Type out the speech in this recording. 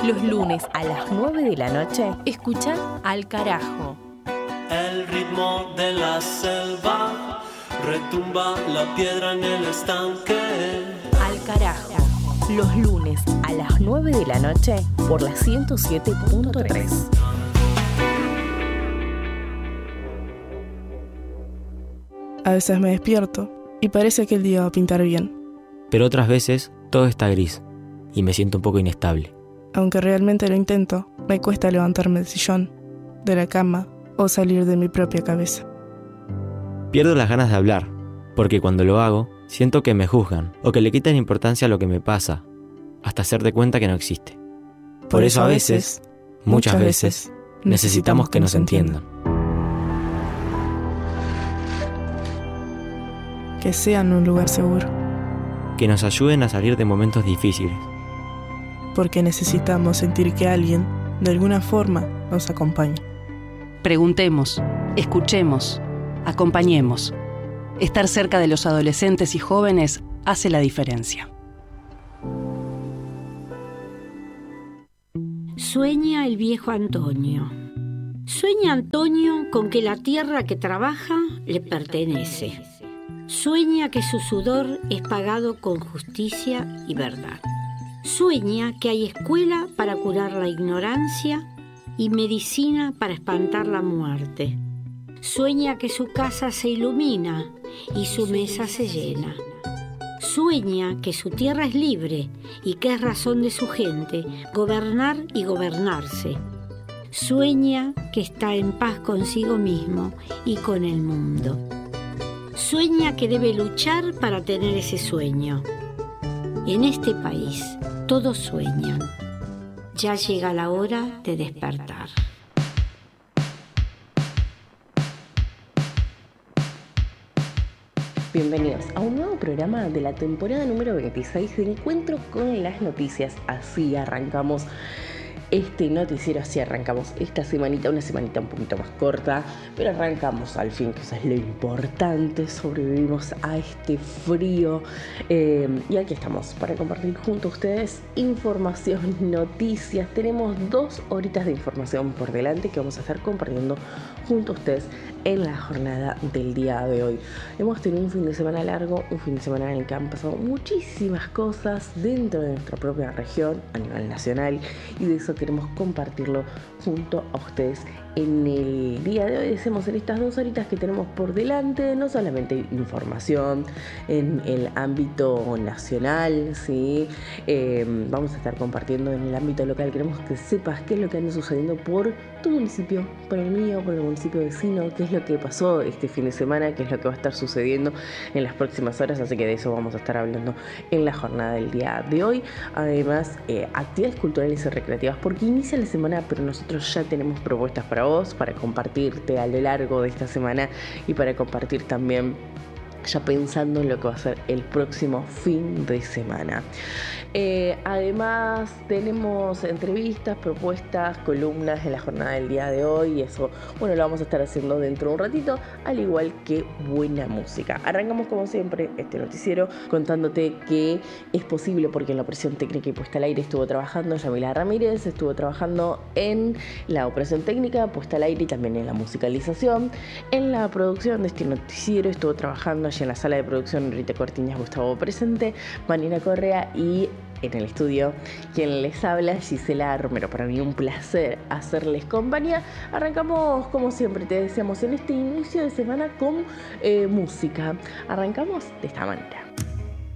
Los lunes a las 9 de la noche, escucha Al Carajo. El ritmo de la selva, retumba la piedra en el estanque. Al Carajo. Los lunes a las 9 de la noche por la 107.3. A veces me despierto y parece que el día va a pintar bien. Pero otras veces todo está gris y me siento un poco inestable. Aunque realmente lo intento, me cuesta levantarme del sillón, de la cama o salir de mi propia cabeza. Pierdo las ganas de hablar, porque cuando lo hago, siento que me juzgan o que le quitan importancia a lo que me pasa, hasta hacer de cuenta que no existe. Por eso a veces, muchas veces, necesitamos que nos entiendan. Que sean un lugar seguro. Que nos ayuden a salir de momentos difíciles. Porque necesitamos sentir que alguien, de alguna forma, nos acompaña. Preguntemos, escuchemos, acompañemos. Estar cerca de los adolescentes y jóvenes hace la diferencia. Sueña el viejo Antonio. Sueña Antonio con que la tierra que trabaja le pertenece. Sueña que su sudor es pagado con justicia y verdad. Sueña que hay escuela para curar la ignorancia y medicina para espantar la muerte. Sueña que su casa se ilumina y su mesa se llena. Sueña que su tierra es libre y que es razón de su gente gobernar y gobernarse. Sueña que está en paz consigo mismo y con el mundo. Sueña que debe luchar para tener ese sueño. En este país, todos sueñan. Ya llega la hora de despertar. Bienvenidos a un nuevo programa de la temporada número 26 de Encuentro con las Noticias. Así arrancamos este noticiero, así arrancamos esta semanita, una semanita un poquito más corta, pero arrancamos al fin, que eso es lo importante. Sobrevivimos a este frío y aquí estamos para compartir junto a ustedes información, noticias. Tenemos 2 horitas de información por delante que vamos a estar compartiendo junto a ustedes en la jornada del día de hoy. Hemos tenido un fin de semana largo, un fin de semana en el que han pasado muchísimas cosas dentro de nuestra propia región a nivel nacional, y de eso queremos compartirlo junto a ustedes en el día de hoy. Decimos en estas 2 horitas que tenemos por delante, no solamente información en el ámbito nacional, ¿sí? Vamos a estar compartiendo en el ámbito local. Queremos que sepas qué es lo que anda sucediendo por tu municipio, por el mío, por el municipio vecino, qué es lo que pasó este fin de semana, qué es lo que va a estar sucediendo en las próximas horas, así que de eso vamos a estar hablando en la jornada del día de hoy. Además, actividades culturales y recreativas, porque inicia la semana, pero nosotros ya tenemos propuestas para vos, para compartirte a lo largo de esta semana y para compartir también ya pensando en lo que va a ser el próximo fin de semana. Además tenemos entrevistas, propuestas, columnas en la jornada del día de hoy, y eso, bueno, lo vamos a estar haciendo dentro de un ratito, al igual que buena música. Arrancamos como siempre este noticiero contándote que es posible porque en la operación técnica y puesta al aire estuvo trabajando Yamila Ramírez, estuvo trabajando en la operación técnica, puesta al aire y también en la musicalización. En la producción de este noticiero estuvo trabajando allí en la sala de producción Enrique Cortiñas, Gustavo presente, Marina Correa, y en el estudio quien les habla, Gisela Romero. Para mí un placer hacerles compañía. Arrancamos como siempre, te decíamos, en este inicio de semana con música. Arrancamos de esta manera.